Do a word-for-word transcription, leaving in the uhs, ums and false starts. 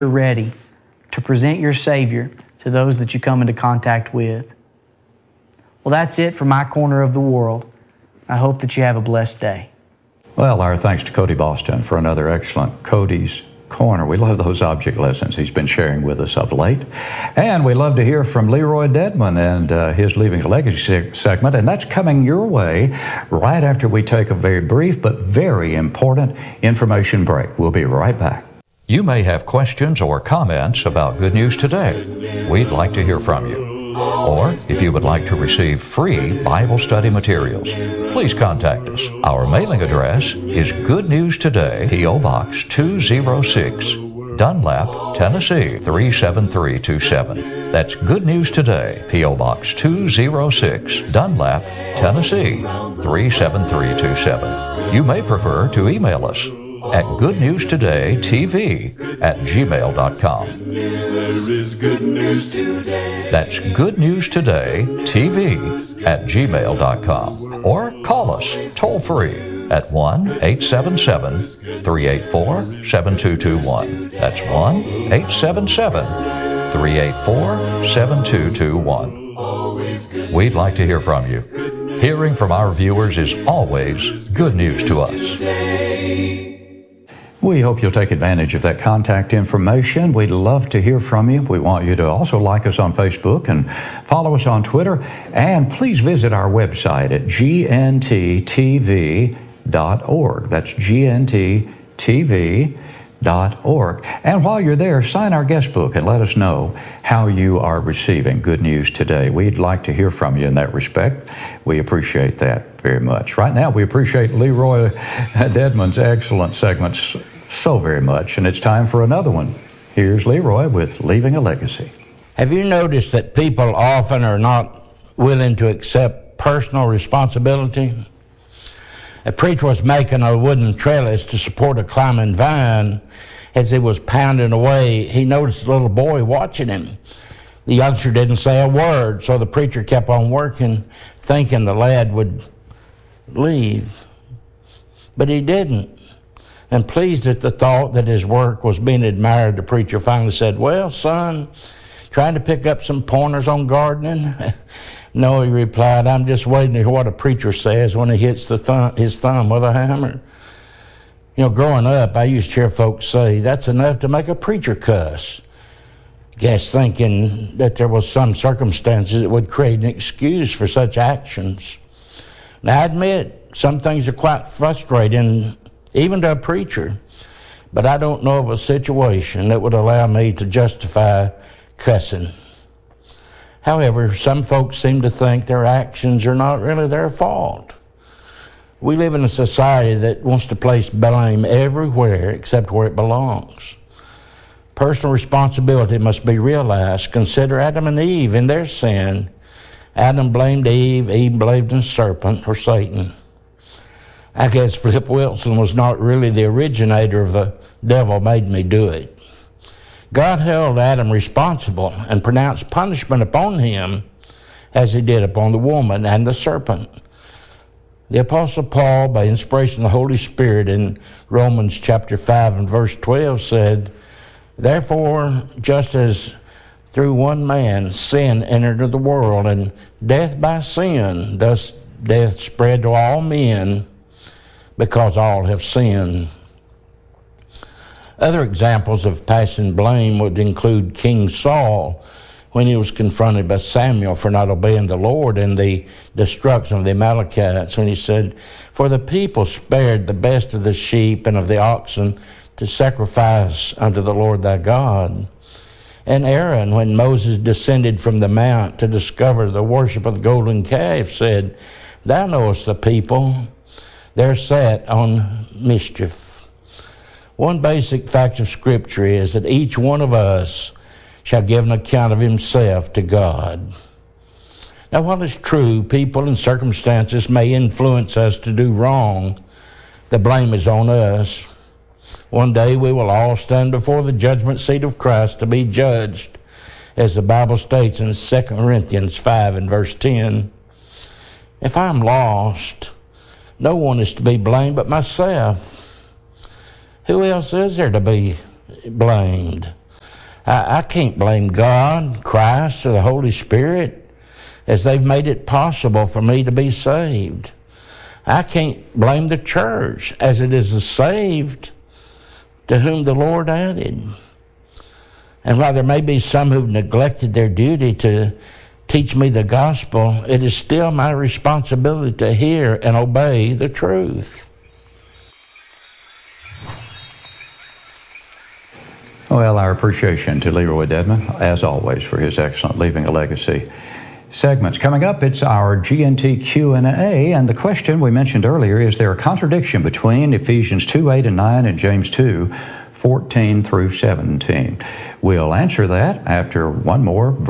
you're ready to present your Savior to those that you come into contact with. Well, that's it for my corner of the world. I hope that you have a blessed day. Well, our thanks to Cody Boston for another excellent Cody's Corner. We love those object lessons he's been sharing with us of late. And we love to hear from Leroy Dedman and uh, his Leaving a Legacy segment. And that's coming your way right after we take a very brief but very important information break. We'll be right back. You may have questions or comments about Good News Today. We'd like to hear from you. Or if you would like to receive free Bible study materials, please contact us. Our mailing address is Good News Today, P O Box two oh six, Dunlap, Tennessee three seven three two seven. That's Good News Today, P O Box two oh six, Dunlap, Tennessee three seven three two seven. You may prefer to email us at goodnewstodaytv at gmail dot com. That's goodnewstodaytv at gmail dot com. Or call us toll free at one eight seven seven, three eight four, seven two two one. That's one eight seven seven, three eight four, seven two two one. We'd like to hear from you. Hearing from our viewers is always good news to us. We hope you'll take advantage of that contact information. We'd love to hear from you. We want you to also like us on Facebook and follow us on Twitter. And please visit our website at G N T T V dot org. That's G N T T V dot org. And while you're there, sign our guest book and let us know how you are receiving Good News Today. We'd like to hear from you in that respect. We appreciate that very much. Right now, we appreciate Leroy Dedman's excellent segments so very much, and it's time for another one. Here's Leroy with Leaving a Legacy. Have you noticed that people often are not willing to accept personal responsibility? A preacher was making a wooden trellis to support a climbing vine. As he was pounding away, he noticed a little boy watching him. The youngster didn't say a word, so the preacher kept on working, thinking the lad would leave. But he didn't. And pleased at the thought that his work was being admired, the preacher finally said, "Well, son, trying to pick up some pointers on gardening?" "No," he replied, "I'm just waiting to hear what a preacher says when he hits the thumb, his thumb with a hammer." You know, growing up, I used to hear folks say, "That's enough to make a preacher cuss." Guess thinking that there was some circumstances that would create an excuse for such actions. Now, I admit, some things are quite frustrating, even to a preacher, but I don't know of a situation that would allow me to justify cussing. However, some folks seem to think their actions are not really their fault. We live in a society that wants to place blame everywhere except where it belongs. Personal responsibility must be realized. Consider Adam and Eve in their sin. Adam blamed Eve, Eve blamed the serpent or Satan. I guess Flip Wilson was not really the originator of the devil made me do it. God held Adam responsible and pronounced punishment upon him as he did upon the woman and the serpent. The Apostle Paul, by inspiration of the Holy Spirit in Romans chapter five and verse twelve said, "Therefore, just as through one man sin entered into the world, and death by sin, thus death spread to all men, because all have sinned." Other examples of passing blame would include King Saul when he was confronted by Samuel for not obeying the Lord, and the destruction of the Amalekites when he said, "For the people spared the best of the sheep and of the oxen to sacrifice unto the Lord thy God." And Aaron, when Moses descended from the mount to discover the worship of the golden calf, said, "Thou knowest the people, they're set on mischief." One basic fact of Scripture is that each one of us shall give an account of himself to God. Now, while it's true, people and circumstances may influence us to do wrong, the blame is on us. One day we will all stand before the judgment seat of Christ to be judged, as the Bible states in Second Corinthians five and verse ten. If I'm lost, no one is to be blamed but myself. Who else is there to be blamed? I, I can't blame God, Christ, or the Holy Spirit, as they've made it possible for me to be saved. I can't blame the church, as it is the saved to whom the Lord added. And while there may be some who've neglected their duty to teach me the gospel, it is still my responsibility to hear and obey the truth. Well, our appreciation to Leroy Dedman, as always, for his excellent Leaving a Legacy segments. Coming up, it's our G N T Q and A, and the question we mentioned earlier, is there a contradiction between Ephesians two, eight, and nine and James two, fourteen through seventeen? We'll answer that after one more